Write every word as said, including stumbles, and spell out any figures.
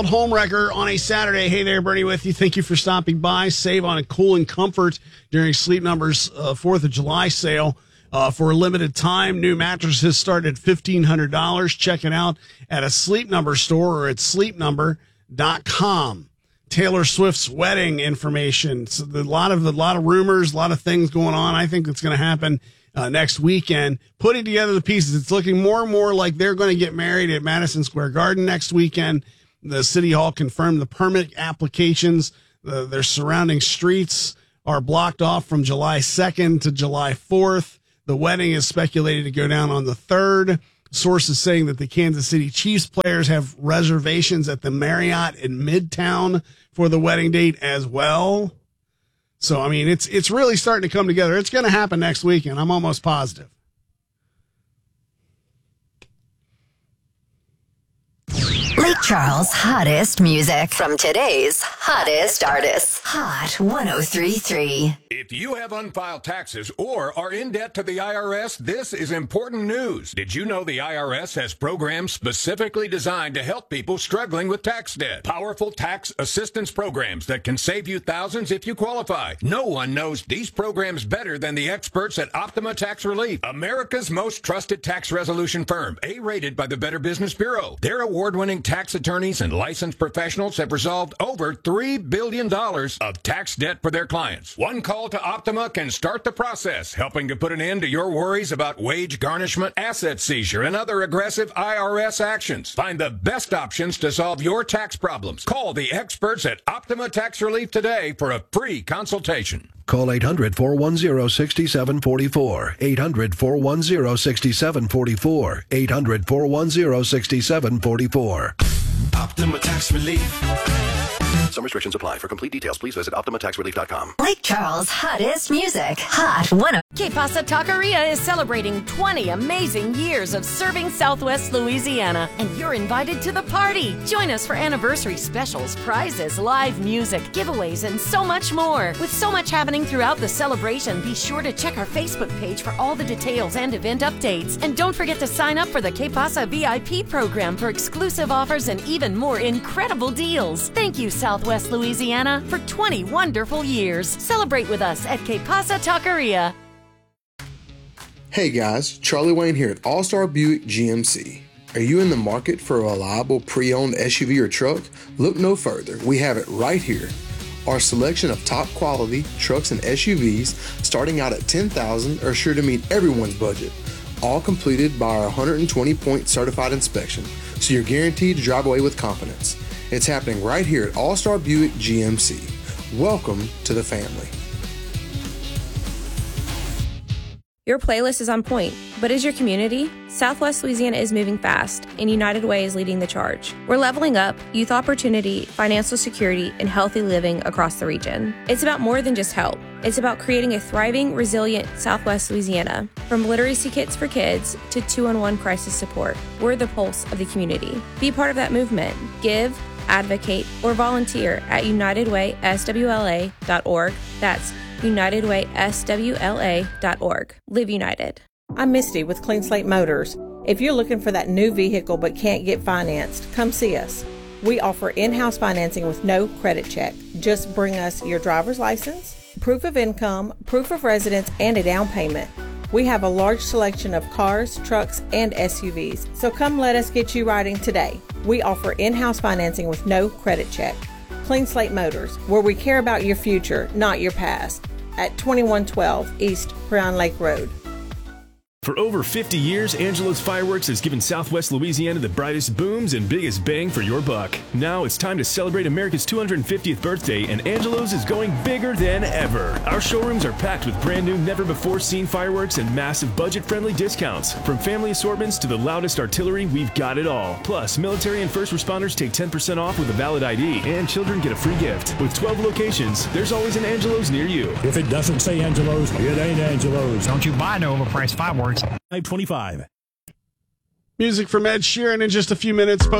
Home wrecker on a Saturday. Hey there, Bernie with you. Thank you for stopping by. Save on a cool and comfort during Sleep Number's uh, fourth of July sale. Uh, for a limited time, new mattresses start at fifteen hundred dollars. Check it out at a Sleep Number store or at sleep number dot com. Taylor Swift's wedding information. So a lot of a lot of rumors, a lot of things going on. I think it's going to happen uh, next weekend. Putting together the pieces, it's looking more and more like they're going to get married at Madison Square Garden next weekend. The City Hall confirmed the permit applications. The, their surrounding streets are blocked off from July second to July fourth. The wedding is speculated to go down on the third. Sources saying that the Kansas City Chiefs players have reservations at the Marriott in Midtown for the wedding date as well. So, I mean, it's it's really starting to come together. It's going to happen next weekend. I'm almost positive. Lake Charles' hottest music from today's hottest artists. Hot one oh three point three. If you have unfiled taxes or are in debt to the I R S, this is important news. Did you know the I R S has programs specifically designed to help people struggling with tax debt? Powerful tax assistance programs that can save you thousands if you qualify. No one knows these programs better than the experts at Optima Tax Relief, America's most trusted tax resolution firm, A-rated by the Better Business Bureau. Their award-winning tax attorneys and licensed professionals have resolved over three billion dollars of tax debt for their clients. One call to Optima can start the process, helping to put an end to your worries about wage garnishment, asset seizure, and other aggressive I R S actions. Find the best options to solve your tax problems. Call the experts at Optima Tax Relief today for a free consultation. Call eight hundred, four one zero, six seven four four. eight hundred, four one zero, six seven four four. eight hundred, four one zero, six seven four four. Optima Tax Relief. Some restrictions apply. For complete details, please visit optima tax relief dot com. Lake Charles' hottest music. Hot one oh. Que Pasa Taqueria is celebrating twenty amazing years of serving Southwest Louisiana, and you're invited to the party. Join us for anniversary specials, prizes, live music, giveaways, and so much more. With so much happening throughout the celebration, be sure to check our Facebook page for all the details and event updates. And don't forget to sign up for the Que Pasa V I P program for exclusive offers and even more incredible deals. Thank you, Southwest Louisiana, for twenty wonderful years. Celebrate with us at Que Pasa Taqueria. Hey guys, Charlie Wayne here at All-Star Buick G M C. Are you in the market for a reliable pre-owned S U V or truck? Look no further. We have it right here. Our selection of top quality trucks and S U Vs starting out at ten thousand dollars are sure to meet everyone's budget. All completed by our one hundred twenty point certified inspection, so you're guaranteed to drive away with confidence. It's happening right here at All-Star Buick G M C. Welcome to the family. Your playlist is on point, but is your community? Southwest Louisiana is moving fast, and United Way is leading the charge. We're leveling up youth opportunity, financial security, and healthy living across the region. It's about more than just help. It's about creating a thriving, resilient Southwest Louisiana. From literacy kits for kids to two-on-one crisis support, we're the pulse of the community. Be part of that movement. Give, advocate, or volunteer at united way s w l a dot org. That's united way s w l a dot org. Live United. I'm Misty with Clean Slate Motors. If you're looking for that new vehicle but can't get financed, come see us. We offer in-house financing with no credit check. Just bring us your driver's license, proof of income, proof of residence, and a down payment. We have a large selection of cars, trucks, and S U Vs, so come let us get you riding today. We offer in-house financing with no credit check. Clean Slate Motors, where we care about your future, not your past. At twenty-one twelve East Crown Lake Road. For over fifty years, Angelo's Fireworks has given Southwest Louisiana the brightest booms and biggest bang for your buck. Now it's time to celebrate America's two hundred fiftieth birthday, and Angelo's is going bigger than ever. Our showrooms are packed with brand new, never-before-seen fireworks and massive budget-friendly discounts. From family assortments to the loudest artillery, we've got it all. Plus, military and first responders take ten percent off with a valid I D, and children get a free gift. With twelve locations, there's always an Angelo's near you. If it doesn't say Angelo's, it ain't Angelo's. Don't you buy no overpriced fireworks. five twenty-five. Music from Ed Sheeran in just a few minutes.